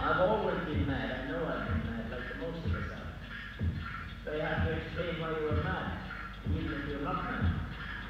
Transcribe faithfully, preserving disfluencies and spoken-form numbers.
I've always been mad. I know I've been mad, like the most of us are. They have to explain why you were mad, even if you're not mad.